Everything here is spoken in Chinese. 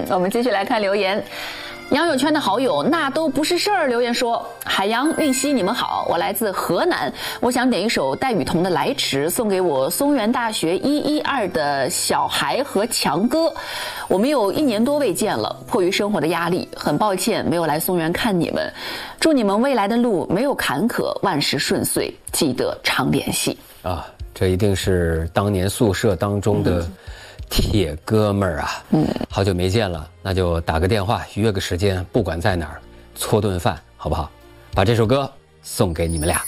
我们继续来看留言。杨友圈的好友那都不是事儿留言说：海洋、韵熙，你们好，我来自河南，我想点一首戴雨桐的《来迟》，送给我松原大学112的小孩和强哥。我们有1年多未见了，迫于生活的压力，很抱歉没有来松原看你们。祝你们未来的路没有坎坷，万事顺遂，记得常联系。 啊，这一定是当年宿舍当中的铁哥们儿啊，好久没见了，那就打个电话，约个时间，不管在哪儿，搓顿饭，好不好？把这首歌送给你们俩。